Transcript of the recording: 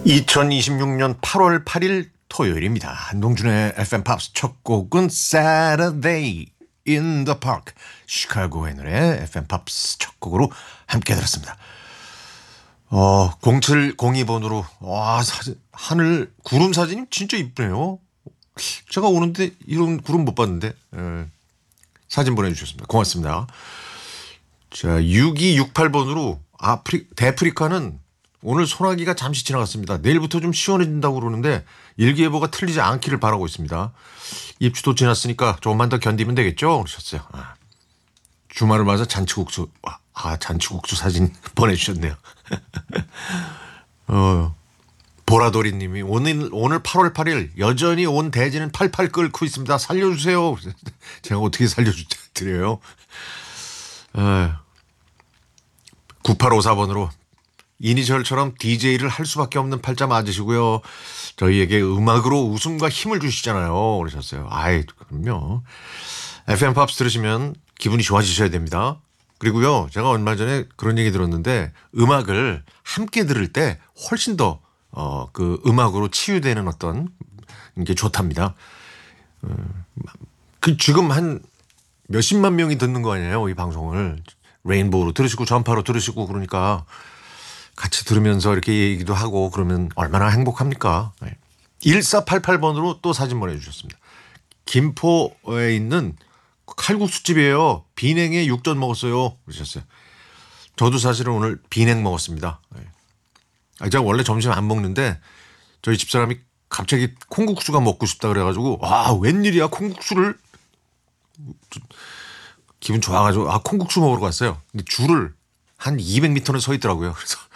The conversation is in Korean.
2026년 8월 8일 토요일입니다. 한동준의 FM 팝스 첫 곡은 Saturday in the Park, 시카고의 노래 FM 팝스 첫 곡으로 함께 들었습니다. 0702번으로 와, 하늘 구름 사진이 진짜 이쁘네요. 제가 오는데 이런 구름 못 봤는데 사진 보내주셨습니다. 고맙습니다. 자, 6268번으로 대프리카는 오늘 소나기가 잠시 지나갔습니다. 내일부터 좀 시원해진다고 그러는데 일기예보가 틀리지 않기를 바라고 있습니다. 입추도 지났으니까 조금만 더 견디면 되겠죠? 그러셨어요. 주말을 맞아 잔치국수. 잔치국수 사진 보내주셨네요. 보라돌이 님이 오늘 8월 8일 여전히 온 대지는 팔팔 끓고 있습니다. 살려주세요. 제가 어떻게 살려드려요? 9854번으로 이니셜처럼 DJ를 할 수밖에 없는 팔자 맞으시고요. 저희에게 음악으로 웃음과 힘을 주시잖아요. 그러셨어요. 그럼요. FM 팝스 들으시면 기분이 좋아지셔야 됩니다. 그리고요, 제가 얼마 전에 그런 얘기 들었는데 음악을 함께 들을 때 훨씬 더 그 음악으로 치유되는 어떤 게 좋답니다. 지금 한 몇십만 명이 듣는 거 아니에요, 이 방송을. 레인보우로 들으시고 전파로 들으시고 그러니까 같이 들으면서 이렇게 얘기도 하고 그러면 얼마나 행복합니까? 1488번으로 또 사진 보내주셨습니다. 김포에 있는 칼국수집이에요. 비냉에 육전 먹었어요. 그러셨어요. 저도 사실은 오늘 비냉 먹었습니다. 제가 원래 점심 안 먹는데 저희 집사람이 갑자기 콩국수가 먹고 싶다 그래가지고 웬일이야 콩국수를 기분 좋아가지고 콩국수 먹으러 갔어요. 근데 줄을 한 200m는 서 있더라고요. 그래서